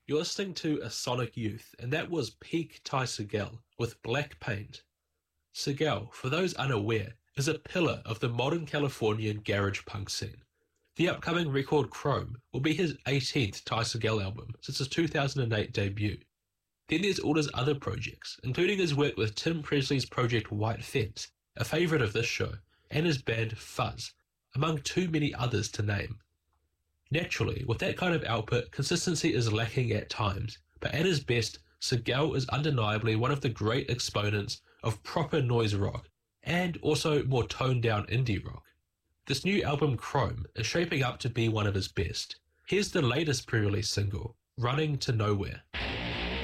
You're listening to A Sonic Youth, and that was peak Ty Segall with Black Paint. Segall, for those unaware, is a pillar of the modern Californian garage punk scene. The upcoming record Chrome will be his 18th Ty Segall album since his 2008 debut. Then there's all his other projects, including his work with Tim Presley's project White Fence, a favourite of this show, and his band Fuzz, among too many others to name. Naturally, with that kind of output, consistency is lacking at times, but at his best, Segall is undeniably one of the great exponents of proper noise rock, and also more toned-down indie rock. This new album Chrome is shaping up to be one of his best. Here's the latest pre-release single, Running to Nowhere.